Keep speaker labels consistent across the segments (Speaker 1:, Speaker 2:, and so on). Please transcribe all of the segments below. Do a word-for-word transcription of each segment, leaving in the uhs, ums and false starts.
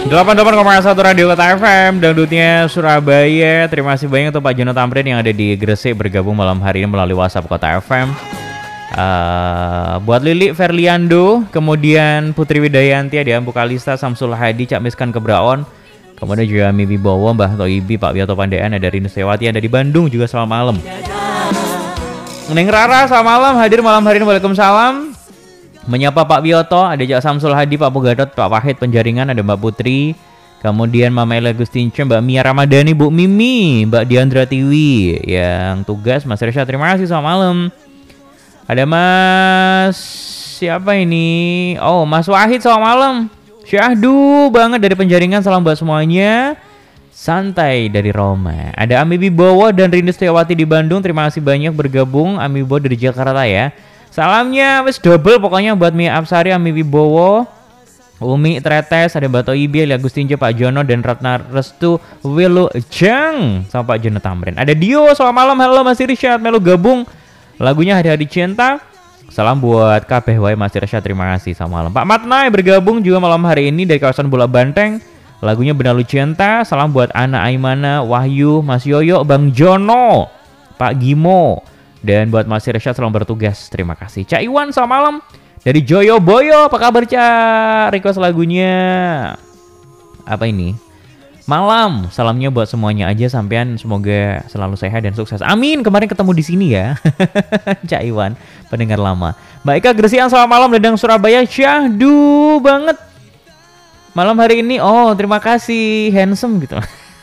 Speaker 1: delapan puluh delapan koma satu Radio Kota F M, dangdutnya Surabaya. Terima kasih banyak untuk Pak Jono Tamrin yang ada di Gresik bergabung malam hari ini melalui WhatsApp Kota F M. Uh, buat Lili Ferliando, kemudian Putri Widayanti, ada Ampu Kalista, Samsul Hadi, Cak Miskan Kebraon, kemudian juga Mimi Bowo, Mbah Toibi, Pak Wiyoto Pandean, ada Rinus Sewati, ada di Bandung juga selamat malam. Neng Rara selamat malam, hadir malam hari ini, waalaikumsalam. Menyapa Pak Wiyoto, ada Cak Samsul Hadi, Pak Pogadot, Pak Wahid Penjaringan, ada Mbak Putri, kemudian Mama Ella Agustince, Mbak Mia Ramadhani, Bu Mimi, Mbak Diandra Tiwi yang tugas, Mas Resha, terima kasih, selamat malam. Ada Mas siapa ini? Oh, Mas Wahid, selamat malam. Syahdu banget dari Penjaringan, salam buat semuanya. Santai dari Roma. Ada Ami Wibowo dan Rindu Setiawati di Bandung, terima kasih banyak bergabung. Ami Wibowo dari Jakarta ya. Salamnya wis double pokoknya buat Mia Apsari, Ami Wibowo, Umi Tretes, ada Mbak Toibi, Agustince, Pak Jono, dan Ratna Restu Wilujeng sama Pak Jono Tamrin. Ada Dio, selamat malam. Halo Mas Irsyad, melu gabung. Lagunya Hari-Hari Cinta. Salam buat K P W Mas Irsyad, terima kasih, selamat malam. Pak Matnai bergabung juga malam hari ini dari kawasan Bola Banteng. Lagunya Benalu Cinta. Salam buat Ana Aimana, Wahyu, Mas Yoyo, Bang Jono, Pak Gimo, dan buat Mas Irsyad selalu bertugas, terima kasih. Cak Iwan selamat malam dari Joyoboyo, apa kabar Cak? Request lagunya apa ini? Malam, salamnya buat semuanya aja, sampean semoga selalu sehat dan sukses. Amin. Kemarin ketemu di sini ya. Cak Iwan, pendengar lama. Mbak Eka Gresian selamat malam, Dadang Surabaya. Syahdu banget malam hari ini. Oh, terima kasih, handsome gitu.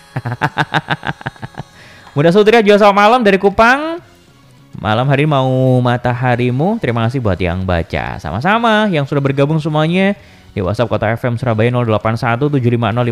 Speaker 1: Muda Sutria juga selamat malam dari Kupang. Malam hari mau mataharimu. Terima kasih buat yang baca. Sama-sama yang sudah bergabung semuanya di WhatsApp Kota F M Surabaya nol delapan satu tujuh lima nol lima